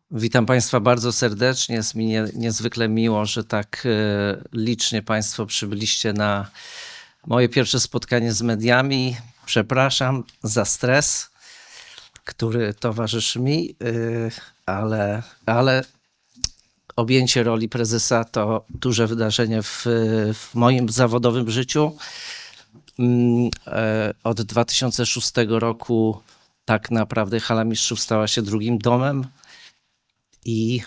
Witam Państwa bardzo serdecznie. Jest mi niezwykle miło, że tak licznie Państwo przybyliście na moje pierwsze spotkanie z mediami. Przepraszam za stres, który towarzyszy mi, ale objęcie roli prezesa to duże wydarzenie w moim zawodowym życiu. Od 2006 roku tak naprawdę Hala Mistrzów stała się drugim domem. I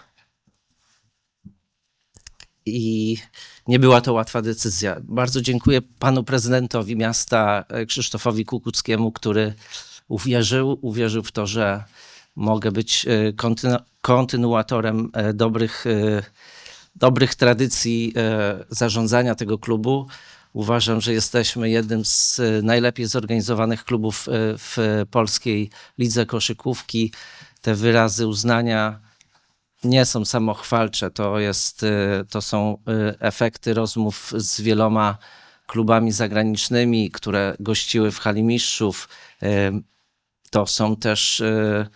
nie była to łatwa decyzja. Bardzo dziękuję panu prezydentowi miasta Krzysztofowi Kukuckiemu, który uwierzył w to, że mogę być kontynuatorem dobrych tradycji zarządzania tego klubu. Uważam, że jesteśmy jednym z najlepiej zorganizowanych klubów w polskiej lidze koszykówki. Te wyrazy uznania nie są samochwalcze, to są efekty rozmów z wieloma klubami zagranicznymi, które gościły w Hali Mistrzów. To są też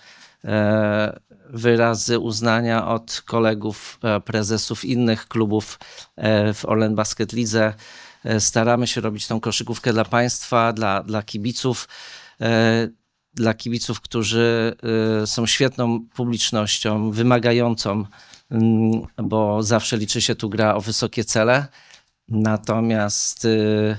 wyrazy uznania od kolegów, prezesów innych klubów w Orlen Basket Lidze. Staramy się robić tą koszykówkę dla państwa, dla kibiców. Dla kibiców, którzy są świetną publicznością, wymagającą, bo zawsze liczy się tu gra o wysokie cele. Natomiast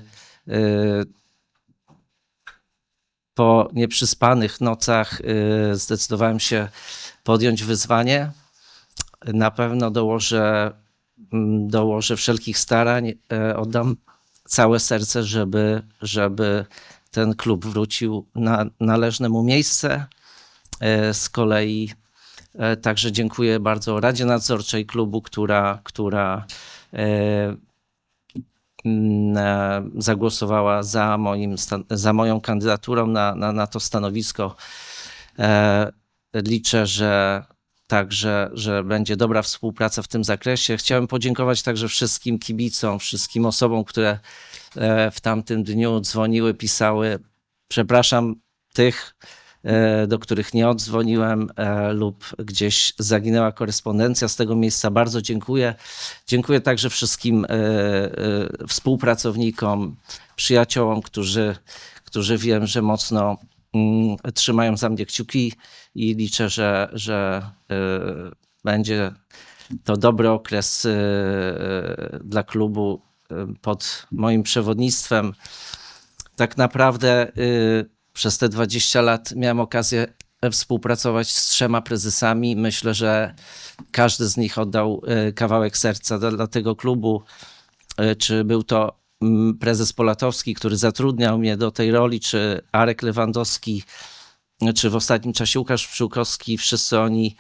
po nieprzyspanych nocach zdecydowałem się podjąć wyzwanie. Na pewno dołożę wszelkich starań, oddam całe serce, żeby ten klub wrócił na należne mu miejsce. Z kolei także dziękuję bardzo Radzie Nadzorczej klubu, która zagłosowała za moją kandydaturą na to stanowisko. Liczę, że będzie dobra współpraca w tym zakresie. Chciałem podziękować także wszystkim kibicom, wszystkim osobom, które w tamtym dniu dzwoniły, pisały. Przepraszam tych, do których nie oddzwoniłem lub gdzieś zaginęła korespondencja z tego miejsca. Bardzo dziękuję. Dziękuję także wszystkim współpracownikom, przyjaciołom, którzy wiem, że mocno trzymają za mnie kciuki i liczę, że będzie to dobry okres dla klubu pod moim przewodnictwem. Tak naprawdę przez te 20 lat miałem okazję współpracować z 3 prezesami. Myślę, że każdy z nich oddał kawałek serca dla tego klubu. Czy był to prezes Polatowski, który zatrudniał mnie do tej roli, czy Arek Lewandowski, czy w ostatnim czasie Łukasz Pszczółkowski. Wszyscy oni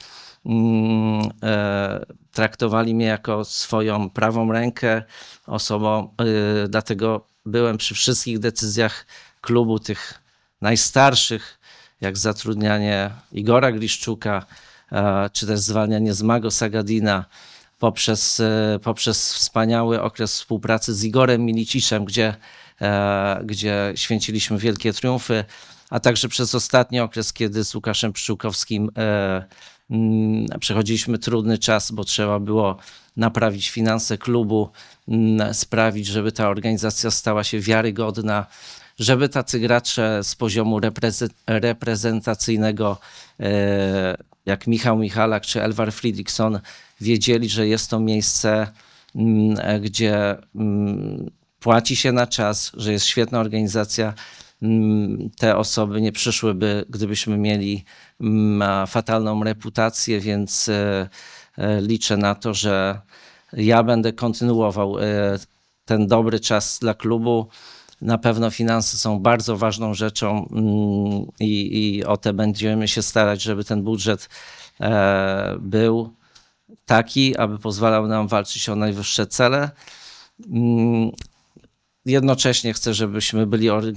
traktowali mnie jako swoją prawą rękę osobą, dlatego byłem przy wszystkich decyzjach klubu, tych najstarszych, jak zatrudnianie Igora Gliszczuka, czy też zwalnianie Zmago Sagadina, poprzez wspaniały okres współpracy z Igorem Miliciszem, gdzie święciliśmy wielkie triumfy, a także przez ostatni okres, kiedy z Łukaszem Pszczółkowskim przechodziliśmy trudny czas, bo trzeba było naprawić finanse klubu, sprawić, żeby ta organizacja stała się wiarygodna, żeby tacy gracze z poziomu reprezentacyjnego jak Michał Michalak czy Elvar Fridriksson wiedzieli, że jest to miejsce, gdzie płaci się na czas, że jest świetna organizacja. Te osoby nie przyszłyby, gdybyśmy mieli fatalną reputację, więc liczę na to, że ja będę kontynuował ten dobry czas dla klubu. Na pewno finanse są bardzo ważną rzeczą i o te będziemy się starać, żeby ten budżet był taki, aby pozwalał nam walczyć o najwyższe cele. Jednocześnie chcę, żebyśmy byli